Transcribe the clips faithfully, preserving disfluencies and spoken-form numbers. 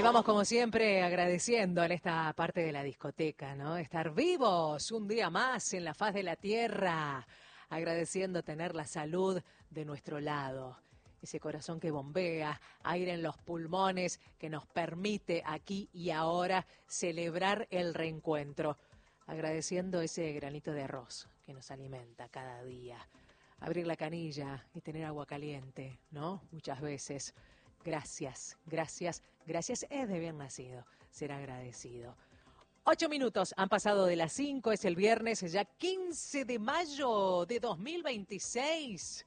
vamos como siempre agradeciendo en esta parte de la discoteca, ¿no? Estar vivos un día más en la faz de la tierra, agradeciendo tener la salud de nuestro lado. Ese corazón que bombea, aire en los pulmones que nos permite aquí y ahora celebrar el reencuentro. Agradeciendo ese granito de arroz que nos alimenta cada día. Abrir la canilla y tener agua caliente, ¿no? Muchas veces. Gracias, gracias, gracias. Es de bien nacido ser agradecido. Ocho minutos han pasado de las cinco, es el viernes, ya quince de mayo de dos mil veintiséis.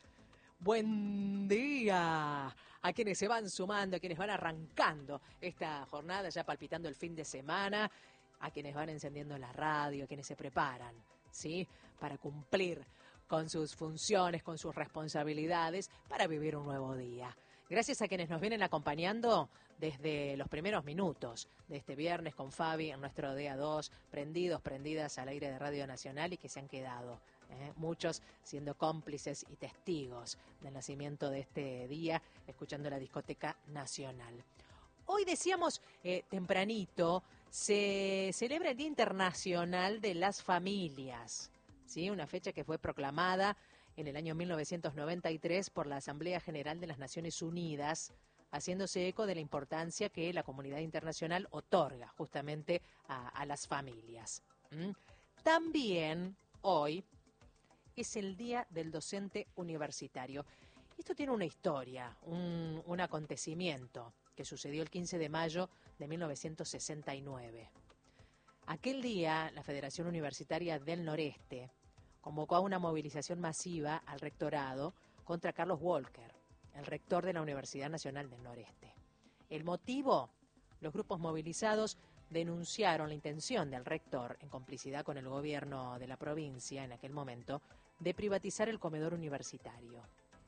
Buen día a quienes se van sumando, a quienes van arrancando esta jornada, ya palpitando el fin de semana, a quienes van encendiendo la radio, a quienes se preparan, ¿sí? Para cumplir con sus funciones, con sus responsabilidades, para vivir un nuevo día. Gracias a quienes nos vienen acompañando desde los primeros minutos de este viernes con Fabi en nuestro día dos, prendidos, prendidas al aire de Radio Nacional y que se han quedado, ¿eh? Muchos siendo cómplices y testigos del nacimiento de este día, escuchando la Discoteca Nacional. Hoy decíamos eh, tempranito, se celebra el Día Internacional de las Familias, ¿sí? Una fecha que fue proclamada en el año mil novecientos noventa y tres por la Asamblea General de las Naciones Unidas, haciéndose eco de la importancia que la comunidad internacional otorga justamente a, a las familias. ¿Mm? También hoy es el Día del Docente Universitario. Esto tiene una historia, un, un acontecimiento que sucedió el quince de mayo de mil novecientos sesenta y nueve. Aquel día, la Federación Universitaria del Noreste convocó a una movilización masiva al rectorado contra Carlos Walker, el rector de la Universidad Nacional del Noreste. El motivo, los grupos movilizados denunciaron la intención del rector, en complicidad con el gobierno de la provincia en aquel momento, de privatizar el comedor universitario.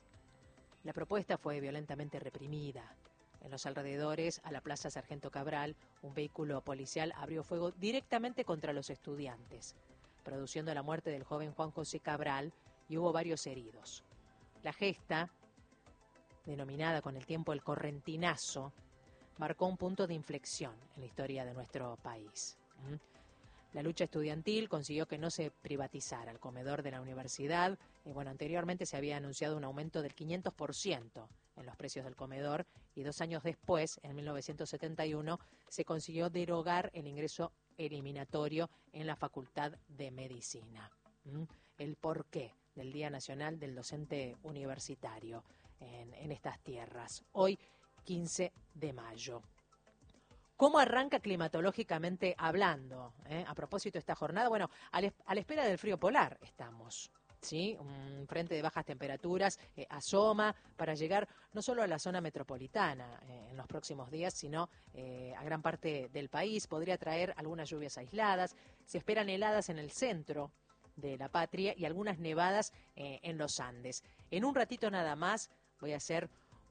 La propuesta fue violentamente reprimida. En los alrededores, a la Plaza Sargento Cabral, un vehículo policial abrió fuego directamente contra los estudiantes, produciendo la muerte del joven Juan José Cabral, y hubo varios heridos. La gesta, denominada con el tiempo el correntinazo, marcó un punto de inflexión en la historia de nuestro país. ¿Mm? La lucha estudiantil consiguió que no se privatizara el comedor de la universidad. Y bueno, anteriormente se había anunciado un aumento del quinientos por ciento en los precios del comedor, y dos años después, en mil novecientos setenta y uno, se consiguió derogar el ingreso eliminatorio en la Facultad de Medicina. ¿Mm? El porqué del Día Nacional del Docente Universitario en, en estas tierras. Hoy, quince de mayo. ¿Cómo arranca climatológicamente hablando? ¿Eh? A propósito de esta jornada, bueno, a la, a la espera del frío polar estamos, ¿sí? Un frente de bajas temperaturas eh, asoma para llegar no solo a la zona metropolitana eh, en los próximos días, sino eh, a gran parte del país. Podría traer algunas lluvias aisladas. Se esperan heladas en el centro de la patria y algunas nevadas eh, en los Andes. En un ratito nada más voy a hacer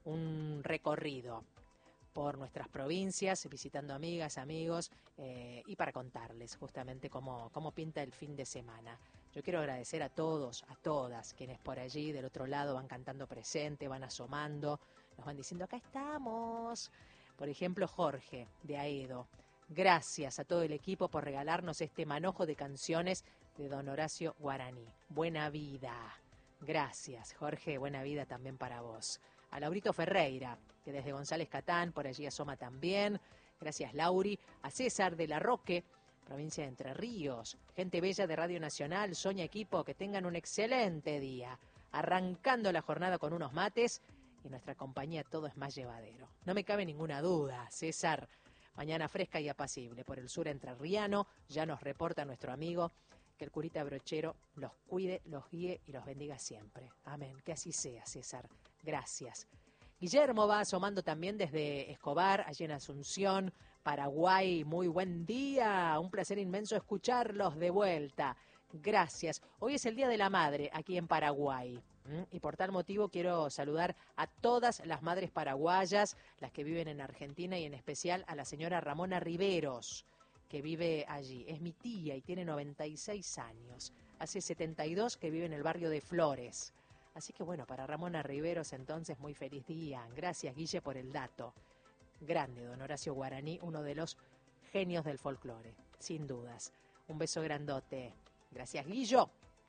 un recorrido por nuestras provincias, visitando amigas, amigos, eh, y para contarles justamente cómo, cómo pinta el fin de semana. Yo quiero agradecer a todos, a todas, quienes por allí del otro lado van cantando presente, van asomando, nos van diciendo, acá estamos. Por ejemplo, Jorge, de Aedo. Gracias a todo el equipo por regalarnos este manojo de canciones de don Horacio Guaraní. Buena vida. Gracias, Jorge, buena vida también para vos. A Laurito Ferreira, que desde González Catán, por allí asoma también. Gracias, Lauri. A César de la Roque, provincia de Entre Ríos. Gente bella de Radio Nacional, Soña equipo, que tengan un excelente día. Arrancando la jornada con unos mates y nuestra compañía todo es más llevadero. No me cabe ninguna duda, César. Mañana fresca y apacible por el sur entrerriano. Ya nos reporta nuestro amigo que el curita Brochero los cuide, los guíe y los bendiga siempre. Amén. Que así sea, César. Gracias. Guillermo va asomando también desde Escobar, allí en Asunción, Paraguay. Muy buen día, un placer inmenso escucharlos de vuelta. Gracias. Hoy es el Día de la Madre aquí en Paraguay. ¿Mm? Y por tal motivo quiero saludar a todas las madres paraguayas, las que viven en Argentina, y en especial a la señora Ramona Riveros, que vive allí. Es mi tía y tiene noventa y seis años. Hace setenta y dos que vive en el barrio de Flores. Así que bueno, para Ramona Riveros entonces muy feliz día. Gracias, Guille, por el dato. grande don Horacio Guaraní, uno de los genios del folclore, sin dudas. Un beso grandote. Gracias, Guillo.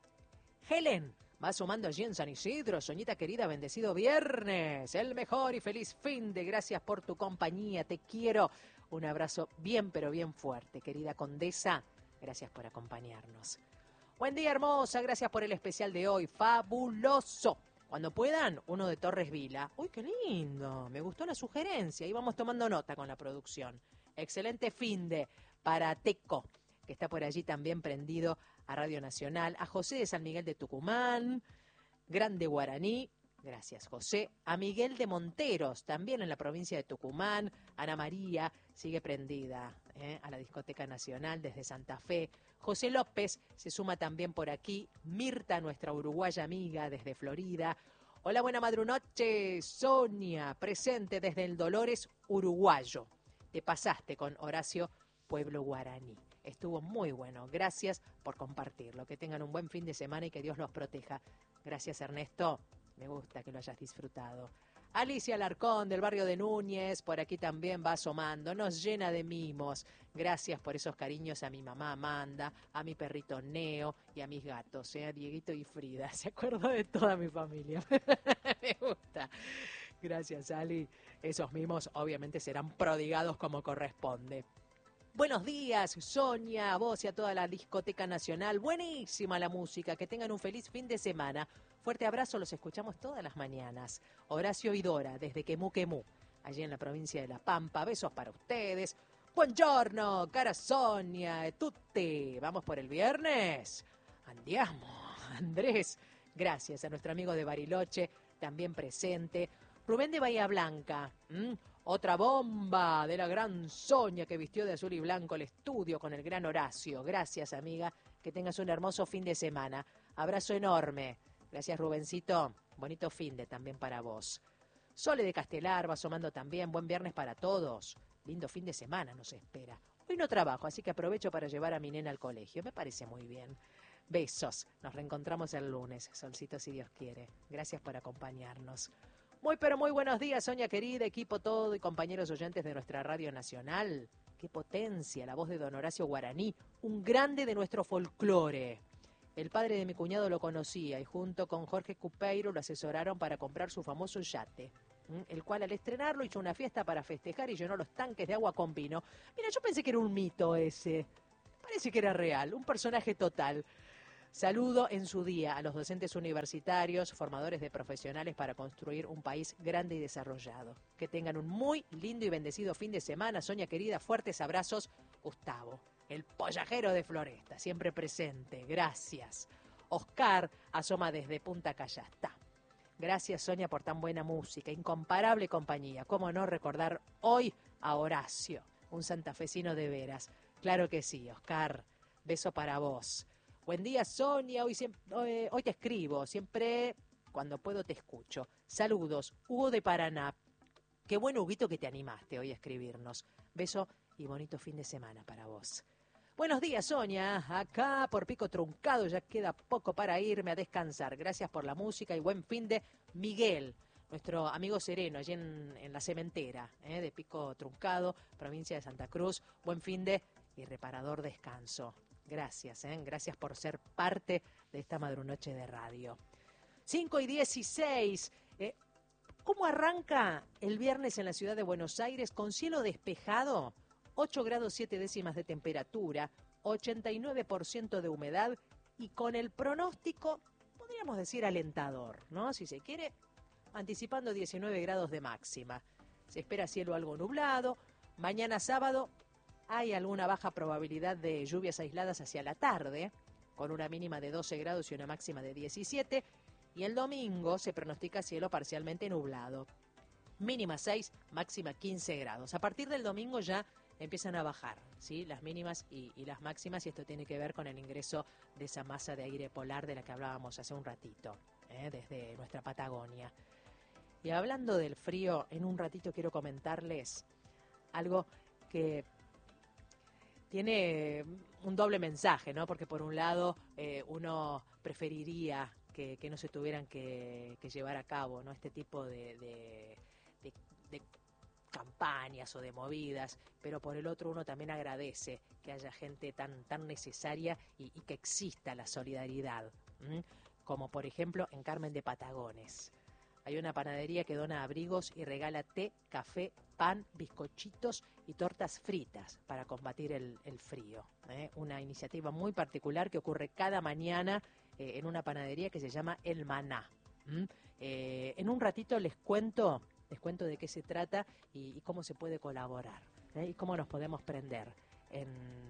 Helen va sumando allí en San Isidro. Soñita querida, bendecido viernes. El mejor y feliz fin de. Gracias por tu compañía. Te quiero. Un abrazo bien, pero bien fuerte. Querida condesa, gracias por acompañarnos. Buen día, hermosa. Gracias por el especial de hoy. Fabuloso. Cuando puedan, uno de Torres Vila. Uy, qué lindo. Me gustó la sugerencia. Y vamos tomando nota con la producción. Excelente fin de para Teco, que está por allí también prendido a Radio Nacional, a José de San Miguel de Tucumán, Grande Guaraní, gracias José, a Miguel de Monteros, también en la provincia de Tucumán, Ana María sigue prendida ¿eh? a la Discoteca Nacional desde Santa Fe, José López se suma también por aquí, Mirta, nuestra uruguaya amiga desde Florida, hola, buena madrunoche, Sonia, presente desde el Dolores uruguayo, te pasaste con Horacio Pueblo Guaraní. Estuvo muy bueno. Gracias por compartirlo. Que tengan un buen fin de semana y que Dios los proteja. Gracias, Ernesto. Me gusta que lo hayas disfrutado. Alicia Alarcón, del barrio de Núñez, por aquí también va asomando. Nos llena de mimos. Gracias por esos cariños a mi mamá Amanda, a mi perrito Neo y a mis gatos, ¿eh? a Dieguito y Frida. Se acuerda de toda mi familia. Me gusta. Gracias, Ali. Esos mimos obviamente serán prodigados como corresponde. Buenos días, Sonia, a vos y a toda la Discoteca Nacional. Buenísima la música, que tengan un feliz fin de semana. Fuerte abrazo, los escuchamos todas las mañanas. Horacio Vidora, desde Quemú Quemú, allí en la provincia de La Pampa. Besos para ustedes. Buongiorno, cara Sonia, tutti. ¿Vamos por el viernes? Andiamo, Andrés. Gracias a nuestro amigo de Bariloche, también presente. Rubén de Bahía Blanca. ¿Mm? Otra bomba de la gran Sonia que vistió de azul y blanco el estudio con el gran Horacio. Gracias, amiga. Que tengas un hermoso fin de semana. Abrazo enorme. Gracias, Rubencito. Bonito fin de también para vos. Sole de Castelar va asomando también. Buen viernes para todos. Lindo fin de semana nos espera. Hoy no trabajo, así que aprovecho para llevar a mi nena al colegio. Me parece muy bien. Besos. Nos reencontramos el lunes. Solcito, si Dios quiere. Gracias por acompañarnos. Muy pero muy buenos días, Sonia querida, equipo todo y compañeros oyentes de nuestra Radio Nacional. ¡Qué potencia! La voz de don Horacio Guaraní, un grande de nuestro folclore. El padre de mi cuñado lo conocía y junto con Jorge Cupeiro lo asesoraron para comprar su famoso yate, el cual al estrenarlo hizo una fiesta para festejar y llenó los tanques de agua con vino. Mira, yo pensé que era un mito ese. Parece que era real, un personaje total. Saludo en su día a los docentes universitarios, formadores de profesionales para construir un país grande y desarrollado. Que tengan un muy lindo y bendecido fin de semana. Sonia querida, fuertes abrazos. Gustavo, el pollajero de Floresta, siempre presente. Gracias. Oscar asoma desde Punta Callastá. Gracias, Sonia, por tan buena música. Incomparable compañía. ¿Cómo no recordar hoy a Horacio, un santafesino de veras? Claro que sí, Oscar. Beso para vos. Buen día, Sonia. Hoy, siempre, hoy, hoy te escribo. Siempre, cuando puedo, te escucho. Saludos. Hugo de Paraná. Qué buen Huguito que te animaste hoy a escribirnos. Beso y bonito fin de semana para vos. Buenos días, Sonia. Acá por Pico Truncado. Ya queda poco para irme a descansar. Gracias por la música y buen fin de Miguel, nuestro amigo sereno, allí en, en la cementera ¿eh? de Pico Truncado, provincia de Santa Cruz. Buen fin de y reparador descanso. Gracias, ¿eh? Gracias por ser parte de esta madrunoche de radio. cinco y dieciséis. Eh, ¿Cómo arranca el viernes en la ciudad de Buenos Aires? Con cielo despejado, ocho grados siete décimas de temperatura, ochenta y nueve por ciento de humedad y con el pronóstico, podríamos decir alentador, ¿no? Si se quiere, anticipando diecinueve grados de máxima. Se espera cielo algo nublado. Mañana sábado hay alguna baja probabilidad de lluvias aisladas hacia la tarde, con una mínima de doce grados y una máxima de diecisiete. Y el domingo se pronostica cielo parcialmente nublado. Mínima seis, máxima quince grados. A partir del domingo ya empiezan a bajar, ¿sí? Las mínimas y, y las máximas, y esto tiene que ver con el ingreso de esa masa de aire polar de la que hablábamos hace un ratito, ¿eh? desde nuestra Patagonia. Y hablando del frío, en un ratito quiero comentarles algo que tiene un doble mensaje, ¿no? Porque por un lado eh, uno preferiría que, que no se tuvieran que, que llevar a cabo, ¿no? Este tipo de, de, de, de campañas o de movidas, pero por el otro uno también agradece que haya gente tan, tan necesaria y, y que exista la solidaridad, ¿m? Como por ejemplo en Carmen de Patagones. Hay una panadería que dona abrigos y regala té, café, pan, bizcochitos y tortas fritas para combatir el, el frío. ¿eh? Una iniciativa muy particular que ocurre cada mañana eh, en una panadería que se llama El Maná. ¿Mm? Eh, en un ratito les cuento, les cuento de qué se trata y, y cómo se puede colaborar, ¿eh? Y cómo nos podemos prender en,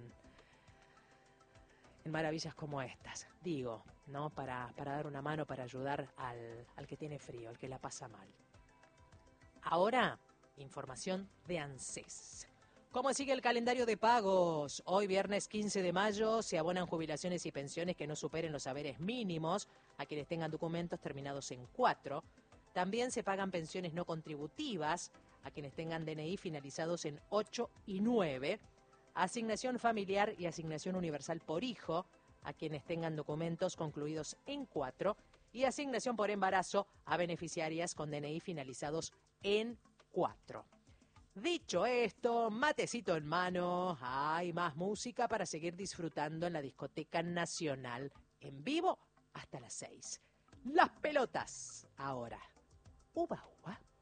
en maravillas como estas. Digo, ¿no? Para, para dar una mano, para ayudar al, al que tiene frío, al que la pasa mal. Ahora, información de ANSES. ¿Cómo sigue el calendario de pagos? Hoy, viernes quince de mayo, se abonan jubilaciones y pensiones que no superen los haberes mínimos a quienes tengan documentos terminados en cuatro. También se pagan pensiones no contributivas a quienes tengan D N I finalizados en ocho y nueve. Asignación familiar y asignación universal por hijo a quienes tengan documentos concluidos en cuatro. Y asignación por embarazo a beneficiarias con D N I finalizados en cuatro. Dicho esto, matecito en mano, hay más música para seguir disfrutando en la Discoteca Nacional, en vivo hasta las seis. Las pelotas, ahora. Uba, uba.